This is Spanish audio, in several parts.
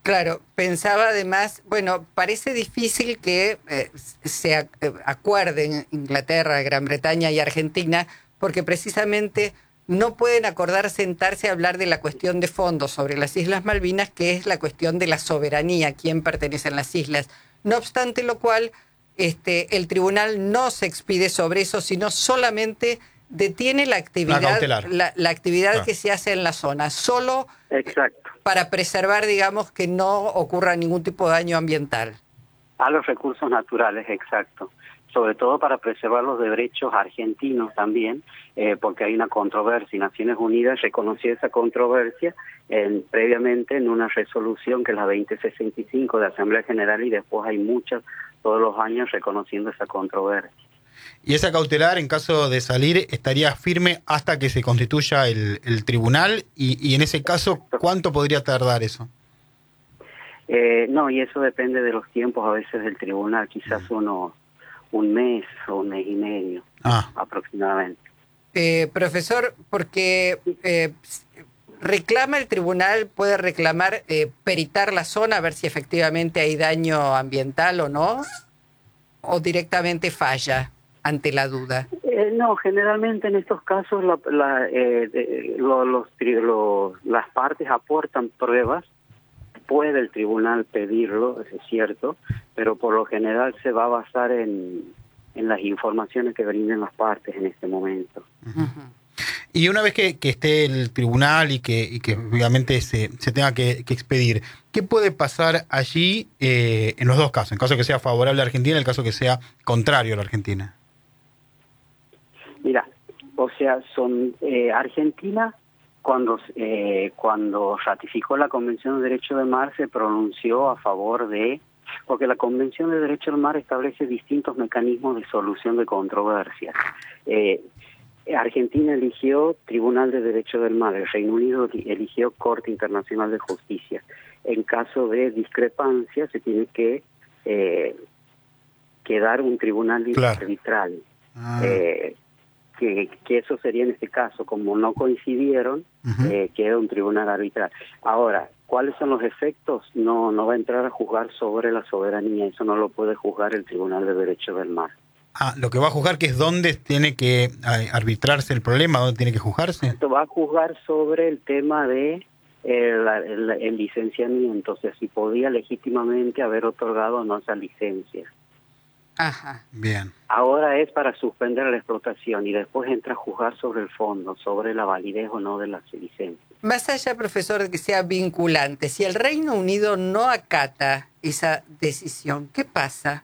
Claro, pensaba además, bueno, parece difícil que se acuerden Inglaterra, Gran Bretaña y Argentina, porque precisamente no pueden acordar sentarse a hablar de la cuestión de fondo sobre las Islas Malvinas, que es la cuestión de la soberanía, quién pertenece a las islas. No obstante lo cual, el tribunal no se expide sobre eso, sino solamente detiene la actividad, la actividad que se hace en la zona, solo para preservar, digamos, que no ocurra ningún tipo de daño ambiental. A los recursos naturales, exacto. Sobre todo para preservar los derechos argentinos también, porque hay una controversia y Naciones Unidas reconoció esa controversia previamente en una resolución que es la 2065 de Asamblea General, y después hay muchas todos los años reconociendo esa controversia. Y esa cautelar, en caso de salir, estaría firme hasta que se constituya el tribunal, y en ese caso, ¿cuánto podría tardar eso? No, y eso depende de los tiempos a veces del tribunal, quizás un mes o un mes y medio aproximadamente. Profesor, porque reclama el tribunal, puede reclamar peritar la zona, a ver si efectivamente hay daño ambiental o no, o directamente falla ante la duda. No, generalmente en estos casos las partes aportan pruebas. Puede el tribunal pedirlo, es cierto, pero por lo general se va a basar en las informaciones que brinden las partes en este momento. Uh-huh. Y una vez que esté el tribunal y que obviamente se tenga que expedir, ¿qué puede pasar allí en los dos casos? En caso que sea favorable a Argentina, en el caso que sea contrario a la Argentina. Mira, o sea, Argentina, cuando ratificó la Convención de Derecho del Mar, se pronunció a favor porque la Convención de Derecho del Mar establece distintos mecanismos de solución de controversias. Argentina eligió Tribunal de Derecho del Mar, el Reino Unido eligió Corte Internacional de Justicia. En caso de discrepancia se tiene que dar un tribunal arbitral. Que eso sería en este caso, como no coincidieron, queda un tribunal arbitral. Ahora, ¿cuáles son los efectos? No va a entrar a juzgar sobre la soberanía, eso no lo puede juzgar el Tribunal de Derecho del Mar. Lo que va a juzgar, que es dónde tiene que arbitrarse el problema, dónde tiene que juzgarse. Esto va a juzgar sobre el tema de el licenciamiento, o sea, si podía legítimamente haber otorgado o no esa licencia. Ajá. Bien. Ahora es para suspender la explotación y después entra a juzgar sobre el fondo, sobre la validez o no de las licencias. Más allá, profesor, de que sea vinculante, si el Reino Unido no acata esa decisión, ¿qué pasa?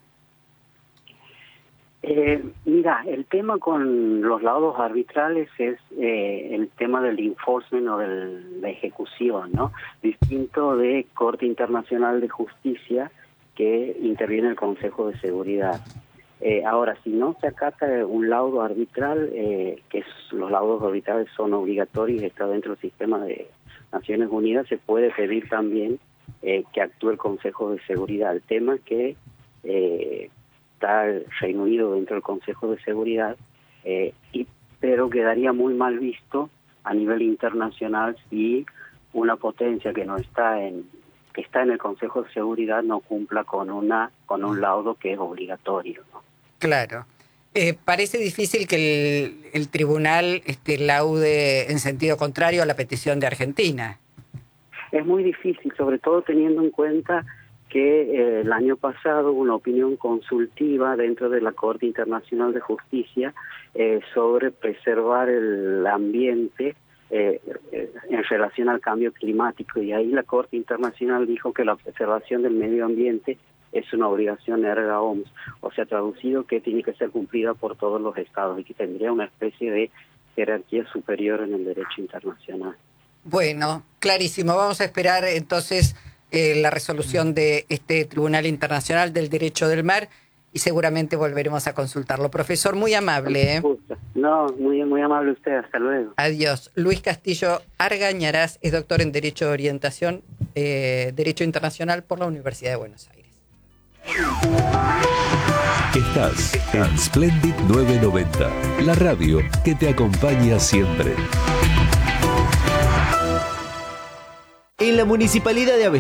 Mira, el tema con los laudos arbitrales es el tema del enforcement o de la ejecución, ¿no? Distinto de Corte Internacional de Justicia, que interviene el Consejo de Seguridad. Ahora, si no se acata un laudo arbitral, los laudos arbitrales son obligatorios y está dentro del sistema de Naciones Unidas, se puede pedir también que actúe el Consejo de Seguridad. El tema es que está el Reino Unido dentro del Consejo de Seguridad, pero quedaría muy mal visto a nivel internacional si una potencia que está en el Consejo de Seguridad no cumpla con un laudo que es obligatorio, ¿no? Claro. Parece difícil que el tribunal laude en sentido contrario a la petición de Argentina. Es muy difícil, sobre todo teniendo en cuenta que el año pasado hubo una opinión consultiva dentro de la Corte Internacional de Justicia sobre preservar el ambiente en relación al cambio climático, y ahí la Corte Internacional dijo que la preservación del medio ambiente es una obligación erga omnes, o sea, traducido que tiene que ser cumplida por todos los estados y que tendría una especie de jerarquía superior en el derecho internacional. Bueno, clarísimo. Vamos a esperar entonces la resolución de este Tribunal Internacional del Derecho del Mar y seguramente volveremos a consultarlo. Profesor, muy amable. No, muy amable usted. Hasta luego. Adiós. Luis Castillo Argañarás es doctor en Derecho de Orientación, Derecho Internacional por la Universidad de Buenos Aires. Estás en Splendid 990, la radio que te acompaña siempre. En la Municipalidad de Avellaneda